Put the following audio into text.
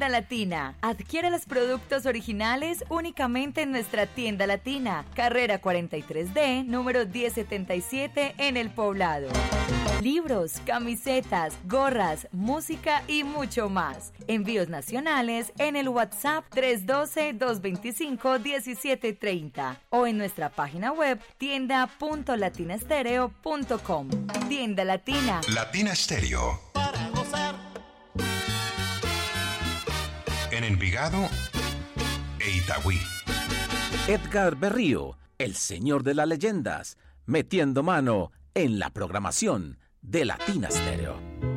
Tienda Latina. Adquiere los productos originales únicamente en nuestra Tienda Latina, carrera 43D, número 1077 en El Poblado. Libros, camisetas, gorras, música y mucho más. Envíos nacionales en el WhatsApp 312-225-1730 o en nuestra página web tienda.latinastereo.com. Tienda Latina. Latina Estéreo. Para gozar. En Envigado e Itagüí. Edgar Berrío, el señor de las leyendas, metiendo mano en la programación de Latina Stereo.